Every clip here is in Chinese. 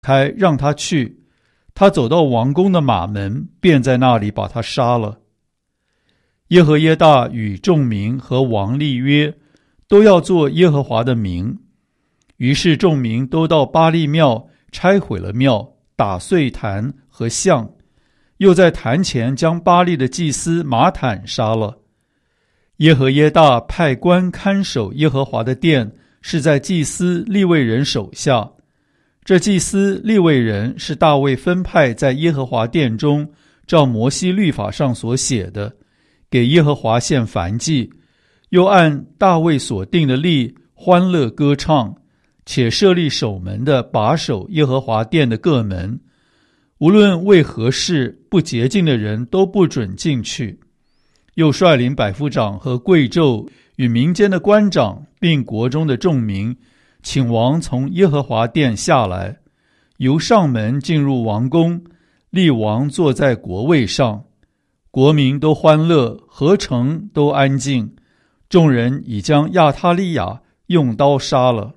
开让他去，他走到王宫的马门，便在那里把他杀了。耶和耶大与众民和王立约，都要做耶和华的名。于是众民都到巴力庙，拆毁了庙，打碎坛和像，又在坛前将巴力的祭司马坦杀了。耶和耶大派官看守耶和华的殿，是在祭司利未人手下。这祭司利未人是大卫分派在耶和华殿中，照摩西律法上所写的，给耶和华献燔祭，又按大卫所定的例欢乐歌唱，且设立守门的把守耶和华殿的各门，无论为何事，不洁净的人都不准进去。又率领百夫长和贵胄与民间的官长，并国中的众民，请王从耶和华殿下来，由上门进入王宫，立王坐在国位上。国民都欢乐，合城都安静。众人已将亚他利亚用刀杀了。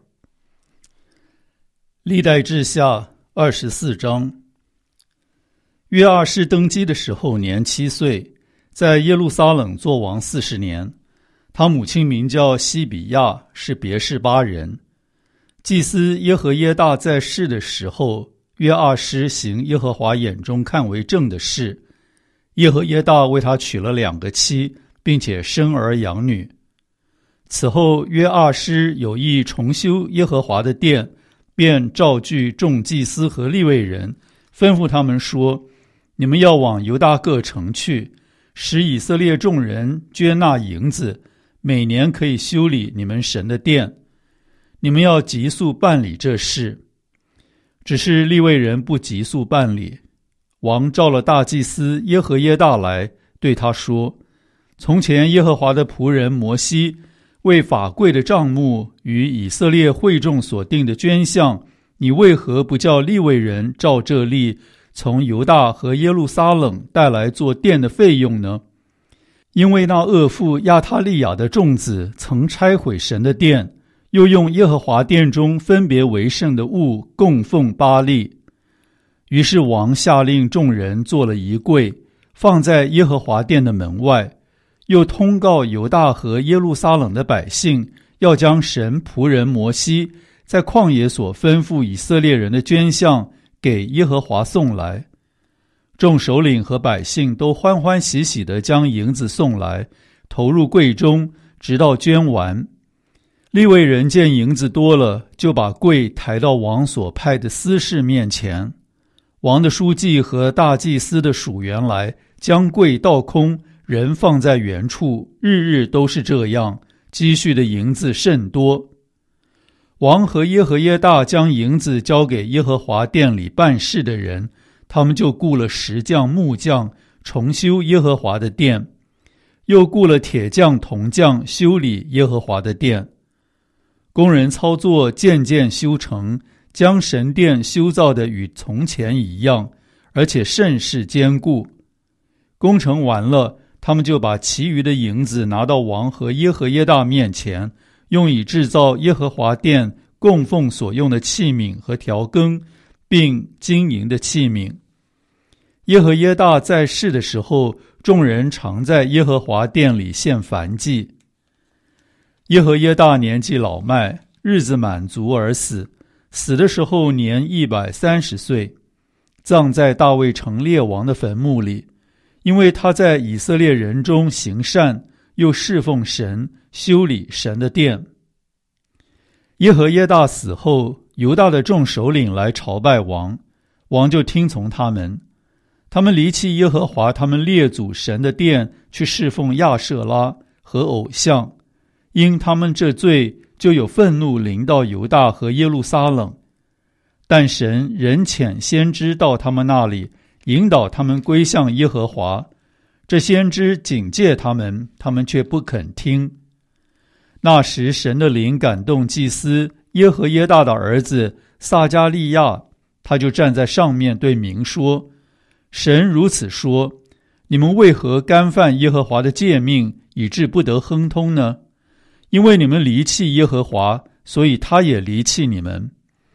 历代志下24章。约二世登基的时候年7岁，在耶路撒冷作王40年。他母亲名叫西比亚，是别是巴人。祭司耶和耶大在世的时候，约二师行耶和华眼中看为正的事。耶和耶大为他娶了2个妻，并且生儿养女。此后约二师有意重修耶和华的殿，便召聚众祭司和利未人，吩咐他们说：你们要往犹大各城去，使以色列众人捐纳银子，每年可以修理你们神的殿。你们要急速办理这事。只是利未人不急速办理。王召了大祭司耶和耶大来，对他说：从前耶和华的仆人摩西为法柜的帐幕与以色列会众所定的捐项，你为何不叫利未人照这例从犹大和耶路撒冷带来做殿的费用呢？因为那恶妇亚他利亚的众子曾拆毁神的殿，又用耶和华殿中分别为圣的物供奉巴力。于是王下令众人做了一柜，放在耶和华殿的门外，又通告犹大和耶路撒冷的百姓，要将神仆人摩西在旷野所吩咐以色列人的捐项给耶和华送来。众首领和百姓都欢欢喜喜地将银子送来，投入柜中，直到捐完。利未人见银子多了，就把柜抬到王所派的司事面前。王的书记和大祭司的属员来，将柜倒空，人放在原处，日日都是这样，积蓄的银子甚多。王和耶和耶大将银子交给耶和华殿里办事的人，他们就雇了石匠、木匠，重修耶和华的殿，又雇了铁匠、铜匠，修理耶和华的殿。工人操作，渐渐修成，将神殿修造的与从前一样，而且甚是坚固。工程完了，他们就把其余的银子拿到王和耶和耶大面前，用以制造耶和华殿供奉所用的器皿和调羹，并金银的器皿。耶和耶大在世的时候，众人常在耶和华殿里献燔祭。耶和耶大年纪老迈，日子满足而死，死的时候年130岁，葬在大卫城列王的坟墓里，因为他在以色列人中行善，又侍奉神，修理神的殿。耶和耶大死后，犹大的众首领来朝拜王，王就听从他们。他们离弃耶和华他们列祖神的殿，去侍奉亚舍拉和偶像，因他们这罪，就有愤怒临到犹大和耶路撒冷。但神仍遣先知到他们那里，引导他们归向耶和华。这先知警戒他们，他们却不肯听。那时神的灵感动祭司耶和耶大的儿子撒迦利亚，他就站在上面对民说：神如此说，你们为何干犯耶和华的诫命，以致不得亨通呢？因为你们离弃耶和华，所以他也离弃你们。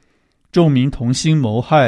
众民同心谋害